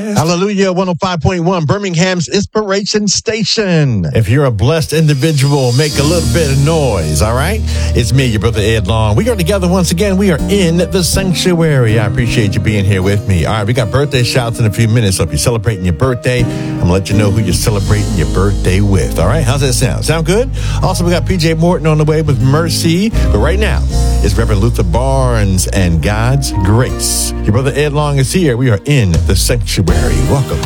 Hallelujah, 105.1, Birmingham's Inspiration Station. If you're a blessed individual, make a little bit of noise, all right? It's me, your brother Ed Long. We are together once again. We are in the sanctuary. I appreciate you being here with me. All right, we got birthday shouts in a few minutes, so if you're celebrating your birthday, I'm going to let you know who you're celebrating your birthday with, all right? How's that sound? Sound good? Also, we got PJ Morton on the way with Mercy, but right now, it's Reverend Luther Barnes and God's Grace. Your brother Ed Long is here. We are in the sanctuary. Welcome.